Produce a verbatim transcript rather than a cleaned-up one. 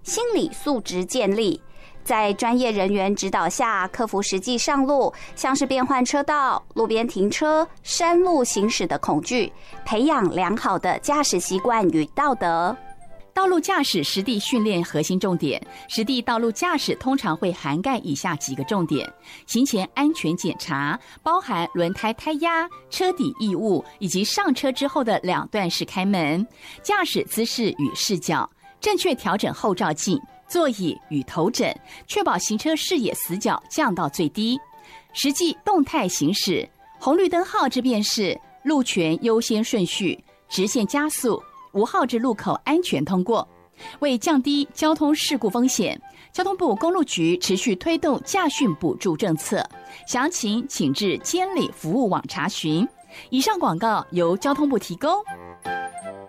心理素质建立。在专业人员指导下，克服实际上路，像是变换车道、路边停车、山路行驶的恐惧，培养良好的驾驶习惯与道德。 道路驾驶实地训练核心重点，实地道路驾驶通常会涵盖以下几个重点：行前安全检查，包含轮胎胎压、车底异物以及上车之后的两段式开门；驾驶姿势与视角，正确调整后照镜、座椅与头枕，确保行车视野死角降到最低；实际动态行驶，红绿灯号志辨识、路权优先顺序、直线加速、无号志路口安全通过。为降低交通事故风险，交通部公路局持续推动驾训补助政策，详情请至监理服务网查询。以上广告由交通部提供。